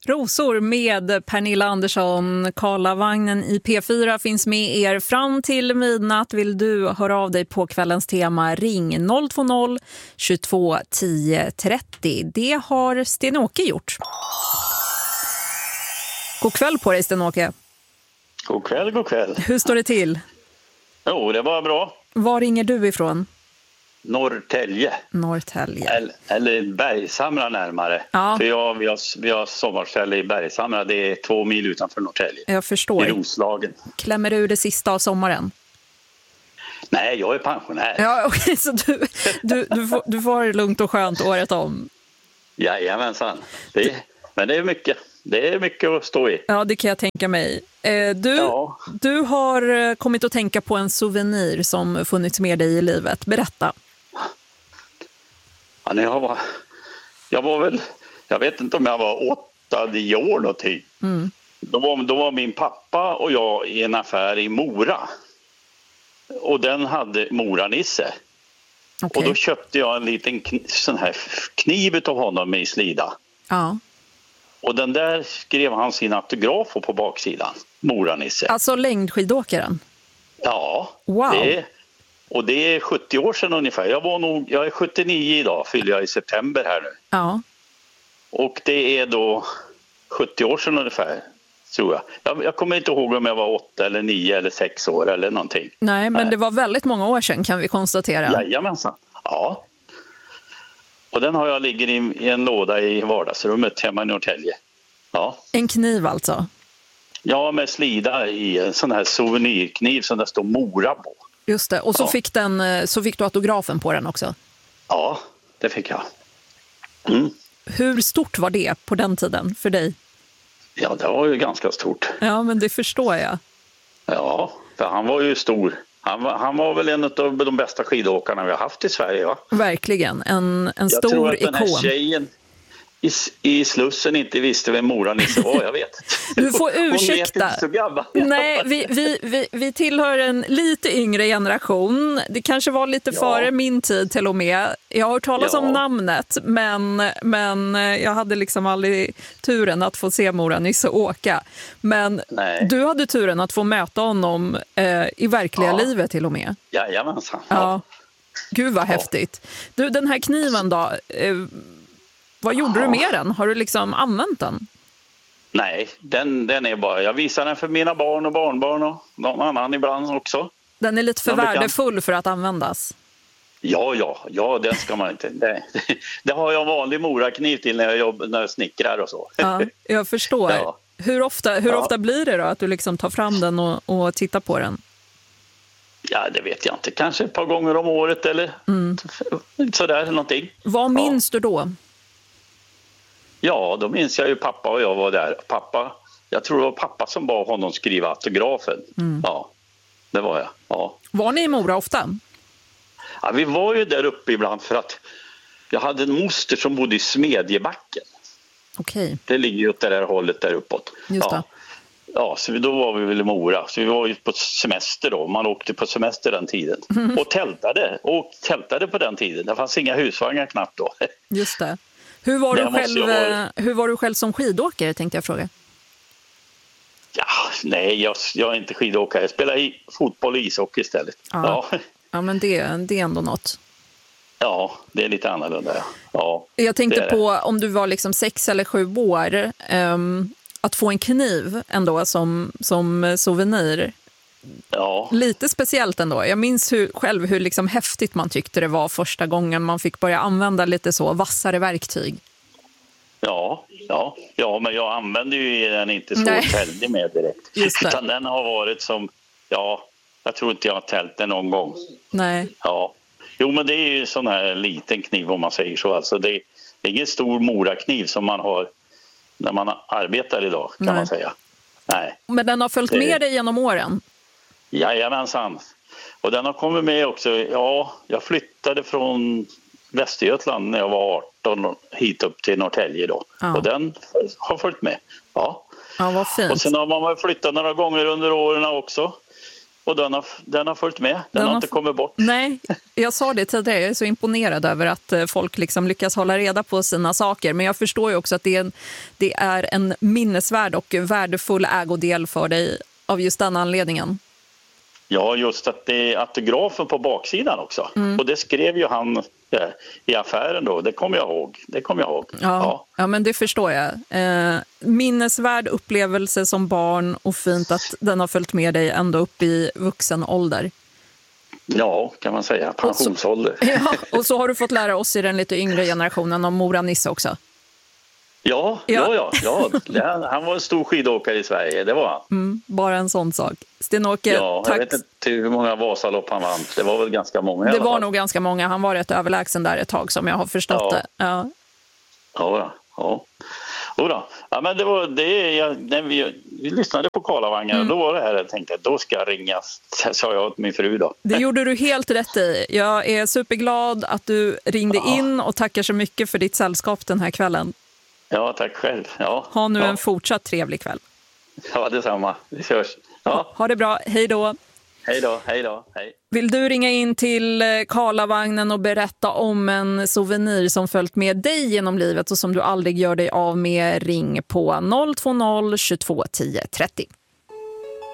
Rosor med Pernilla Andersson. Karlavagnen i P4 finns med er fram till midnatt. Vill du höra av dig på kvällens tema, ring 020 22 10 30. Det har Sten-Åke gjort. God kväll på dig, Sten-Åke. God kväll, god kväll. Hur står det till? Jo, det var bra. Var ringer du ifrån? Norrtälje. Eller Bergshamra närmare. Ja. För vi har sommarställe i Bergshamra. Det är 2 mil utanför Norrtälje. Jag förstår. I Roslagen. Klämmer du det sista av sommaren? Nej, jag är pensionär. Ja, okej, så du får det lugnt och skönt året om. Jajamensan. Men det är mycket. Det är mycket att stå i. Ja, det kan jag tänka mig. Du har kommit att tänka på en souvenir som funnits med dig i livet. Berätta. Ja, jag vet inte om jag var 8-9 år någonting. Mm. Då var min pappa och jag i en affär i Mora. Och den hade Mora-Nisse. Okay. Och då köpte jag en liten sån här kniv av honom i slida. Ja. Och den där skrev han sin autograf på baksidan. Mora-Nisse. Alltså längdskidåkaren? Ja. Wow. Det är 70 år sedan ungefär. Jag är 79 idag, fyller jag i september här nu. Ja. Och det är då 70 år sedan ungefär, tror jag. Jag kommer inte ihåg om jag var 8 eller 9 eller 6 år eller någonting. Nej, men det var väldigt många år sedan, kan vi konstatera. Jajamensan, ja. Och den har jag ligger i en låda i vardagsrummet hemma i Norrtälje. Ja. En kniv alltså? Ja, med slida i en sån här souvenirkniv som det står Mora på. Just det, och så fick du autografen på den också? Ja, det fick jag. Mm. Hur stort var det på den tiden för dig? Ja, det var ju ganska stort. Ja, men det förstår jag. Ja, för han var ju stor. Han var väl en av de bästa skidåkarna vi har haft i Sverige, va? Verkligen, en stor ikon. Jag tror att den här tjejen i Slussen inte visste vem Mora-Nisse var, jag vet. Du får ursäkta. Hon är inte så gammal. Nej, vi tillhör en lite yngre generation. Det kanske var lite före min tid till och med. Jag har hört talas om namnet, men jag hade liksom aldrig turen att få se Mora-Nisse åka. Men du hade turen att få möta honom i verkliga livet till och med. Jajamensan. Ja. Gud vad häftigt. Du, den här kniven då... Vad gjorde du med den? Har du liksom använt den? Nej, den är bara... Jag visar den för mina barn och barnbarn och någon annan ibland också. Den är lite för värdefull för att användas. Ja, den ska man inte... Det har jag en vanlig morakniv till när jag snickrar och så. Ja, jag förstår. Ja. Hur ofta blir det då att du liksom tar fram den och tittar på den? Ja, det vet jag inte. Kanske ett par gånger om året eller sådär någonting. Vad minns du då? Ja, då minns jag ju pappa och jag var där. Jag tror det var pappa som bad honom skriva autografen. Mm. Ja, det var jag. Ja. Var ni i Mora ofta? Ja, vi var ju där uppe ibland för att jag hade en moster som bodde i Smedjebacken. Okej. Det ligger ju åt det där hållet där uppåt. Just det. Ja, så då var vi väl i Mora. Så vi var ju på semester då. Man åkte på semester den tiden. Mm. Och tältade på den tiden. Det fanns inga husvagnar knappt då. Hur var du själv som skidåkare, tänkte jag fråga? Ja, nej, jag är inte skidåkare. Jag spelar fotboll och ishockey istället. Ja, men det är ändå något. Ja, det är lite annorlunda. Ja, jag tänkte på om du var liksom 6 eller 7 år... att få en kniv ändå som souvenir. Ja. Lite speciellt ändå. Jag minns hur liksom häftigt man tyckte det var första gången man fick börja använda lite så vassare verktyg. Ja, men jag använde ju den inte så väldigt med direkt. Utan den har varit som, jag tror inte jag har tält den någon gång. Nej. Ja. Jo, men det är ju sån här liten kniv om man säger så. Alltså det är ingen stor morakniv som man har när man arbetar idag, kan man säga. Nej. Men den har följt med dig genom åren? Jajamensan. Och den har kommit med också. Ja, jag flyttade från Västergötland när jag var 18 hit upp till Norrtälje då. Ja. Och den har följt med. Ja, vad fint. Och sen har man flyttat några gånger under åren också. Och den har följt med. Den har inte kommit bort. Nej, jag sa det tidigare. Jag är så imponerad över att folk liksom lyckas hålla reda på sina saker. Men jag förstår ju också att det är en minnesvärd och värdefull ägodel för dig av just den anledningen. Ja, just att det är autografen på baksidan också. Och det skrev ju han i affären då. Det kommer jag ihåg. Ja, men det förstår jag. Minnesvärd upplevelse som barn och fint att den har följt med dig ända upp i vuxen ålder. Ja, kan man säga. Pensionsålder. Och så har du fått lära oss i den lite yngre generationen om Mora Nisse också. Ja. Han var en stor skidåkare i Sverige, det var han. Bara en sån sak. Sten-Åke, tack. Jag vet inte hur många Vasalopp han vann. Det var väl ganska många. Det var nog ganska många. Han var rätt överlägsen där ett tag som jag har förstått det. Ja. Men det var det när vi lyssnade på Karlavagnen. Då var det här jag tänkte, då ska jag ringa, sa jag åt min fru då. Det gjorde du helt rätt i. Jag är superglad att du ringde in och tackar så mycket för ditt sällskap den här kvällen. Ja, tack själv. Ja. Ha nu en fortsatt trevlig kväll. Ja, detsamma. Vi körs. Ja. Ha det bra. Hej då. Hej då. Hej. Vill du ringa in till Karlavagnen och berätta om en souvenir som följt med dig genom livet och som du aldrig gör dig av med, ring på 020 22 10 30.